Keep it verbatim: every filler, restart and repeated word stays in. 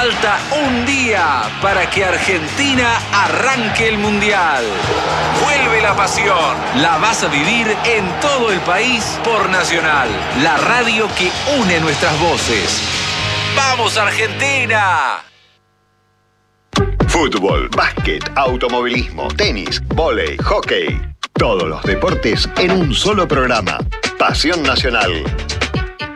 Falta un día para que Argentina arranque el Mundial. Vuelve la pasión. La vas a vivir en todo el país por Nacional, la radio que une nuestras voces. ¡Vamos, Argentina! Fútbol, básquet, automovilismo, tenis, vóley, hockey. Todos los deportes en un solo programa. Pasión Nacional.